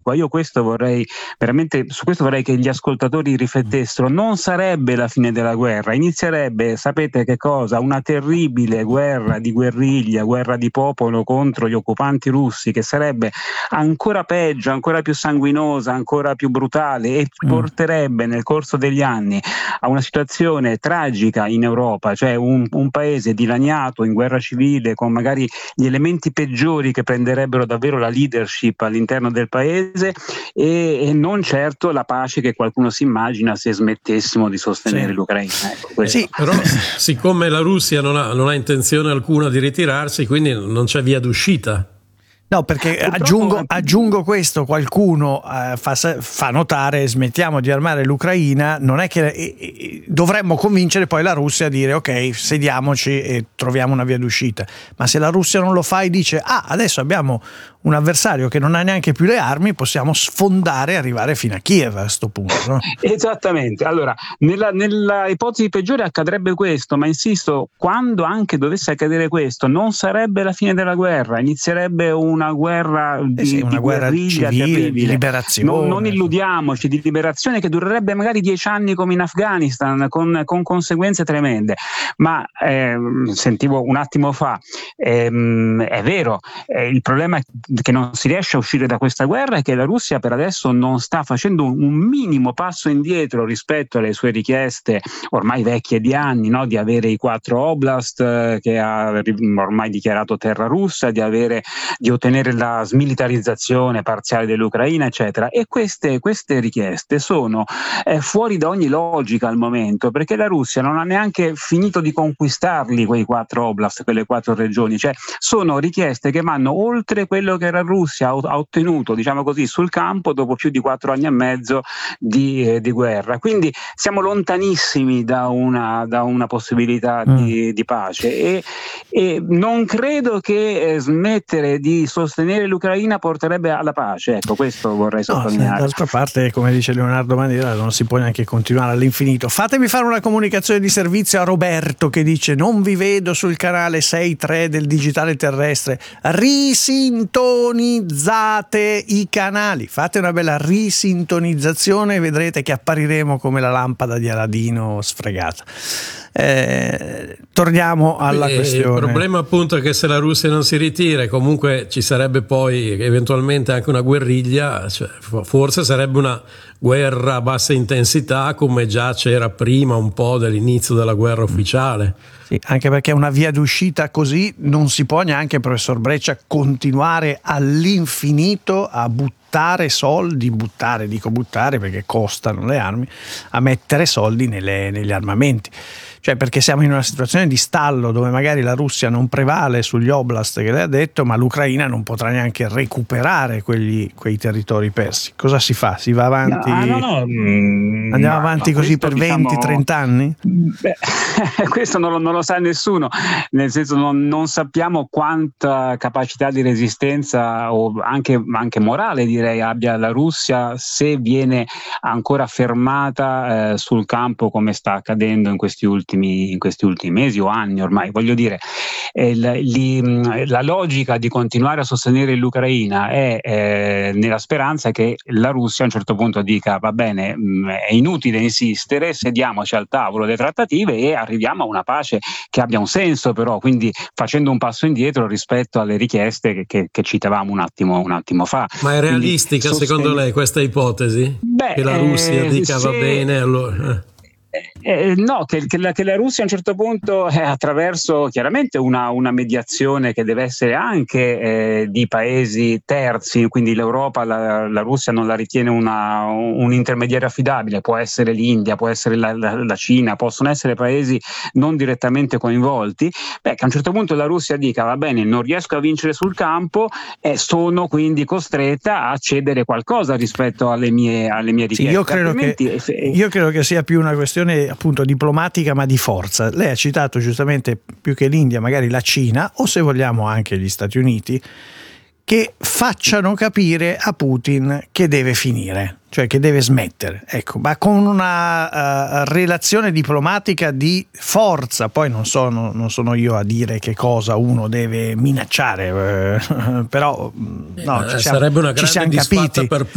iniqua. Io questo vorrei veramente, su questo vorrei che gli ascoltatori riflettessero. Non sarebbe la fine della guerra, inizierebbe, sapete che cosa? Una terribile guerra di guerriglia, guerra di popolo contro gli occupanti russi, che sarebbe ancora peggio, ancora più sanguinosa, ancora più brutale, e porterebbe nel corso degli anni a una situazione tragica in Europa, cioè un paese dilaniato in guerra civile, con magari gli elementi peggiori che prenderebbero davvero la leadership all'interno del paese, e non certo la pace che qualcuno si immagina se smettessimo di sostenere l'Ucraina. Ecco, sì, però siccome la Russia non ha intenzione alcuna di ritirarsi, quindi non c'è via d'uscita. No, perché aggiungo questo, qualcuno fa notare: smettiamo di armare l'Ucraina, non è che dovremmo convincere poi la Russia a dire ok, sediamoci e troviamo una via d'uscita. Ma se la Russia non lo fa e dice adesso abbiamo un avversario che non ha neanche più le armi, possiamo sfondare e arrivare fino a Kiev a questo punto, no? Esattamente. Allora, nella ipotesi peggiore accadrebbe questo, ma insisto, quando anche dovesse accadere questo, non sarebbe la fine della guerra, inizierebbe una guerra di guerra guerriglia civile, terribile, di liberazione. Non illudiamoci, di liberazione che durerebbe magari 10 anni come in Afghanistan, con conseguenze tremende. Ma sentivo un attimo fa, è vero, il problema è che non si riesce a uscire da questa guerra e che la Russia per adesso non sta facendo un minimo passo indietro rispetto alle sue richieste ormai vecchie di anni, no? Di avere i 4 oblast che ha ormai dichiarato terra russa, di ottenere la smilitarizzazione parziale dell'Ucraina, eccetera. E queste richieste sono fuori da ogni logica al momento, perché la Russia non ha neanche finito di conquistarli quei 4 oblast, quelle 4 regioni, cioè sono richieste che vanno oltre quello che la Russia ha ottenuto, diciamo così, sul campo dopo più di 4 anni e mezzo di guerra. Quindi siamo lontanissimi da una possibilità di pace, e non credo che smettere di sostenere l'Ucraina porterebbe alla pace. Ecco, questo vorrei sottolineare. D'altra parte, come dice Leonardo Manera, non si può neanche continuare all'infinito. Fatemi fare una comunicazione di servizio a Roberto, che dice: non vi vedo sul canale 6.3 del digitale terrestre. Risintonizzate i canali, fate una bella risintonizzazione e vedrete che appariremo come la lampada di Aladino sfregata. Torniamo alla questione. Il problema appunto è che se la Russia non si ritira, comunque ci sarebbe poi eventualmente anche una guerriglia, cioè forse sarebbe una guerra a bassa intensità, come già c'era prima un po' dell'inizio della guerra ufficiale. Sì, anche perché una via d'uscita così non si può neanche, professor Breccia, continuare all'infinito a buttare soldi, dico buttare perché costano le armi, a mettere soldi negli armamenti. Cioè, perché siamo in una situazione di stallo dove magari la Russia non prevale sugli oblast che lei ha detto, ma l'Ucraina non potrà neanche recuperare quei territori persi. Cosa si fa? Si va avanti? Andiamo avanti così per 20-30 anni? Questo non lo sa nessuno, nel senso non sappiamo quanta capacità di resistenza o anche morale, direi, abbia la Russia se viene ancora fermata sul campo, come sta accadendo in questi ultimi mesi o anni ormai. Voglio dire, la logica di continuare a sostenere l'Ucraina è nella speranza che la Russia a un certo punto dica: va bene, è inutile insistere, sediamoci al tavolo delle trattative e arriviamo a una pace che abbia un senso, però, quindi facendo un passo indietro rispetto alle richieste che citavamo un attimo fa. Ma è realistica secondo lei questa ipotesi? Che la Russia dica va bene, allora... No, che la Russia a un certo punto, attraverso chiaramente una mediazione che deve essere anche di paesi terzi, quindi l'Europa, la Russia non la ritiene un intermediario affidabile, può essere l'India, può essere la Cina, possono essere paesi non direttamente coinvolti, che a un certo punto la Russia dica: va bene, non riesco a vincere sul campo e sono quindi costretta a cedere qualcosa rispetto alle mie richieste. Sì, io credo che sia più una questione appunto diplomatica, ma di forza. Lei ha citato giustamente, più che l'India, magari la Cina, o se vogliamo anche gli Stati Uniti, che facciano capire a Putin che deve finire, cioè che deve smettere, ecco, ma con una relazione diplomatica di forza. Poi non sono io a dire che cosa uno deve minacciare, però no, sarebbe una grande disfatta per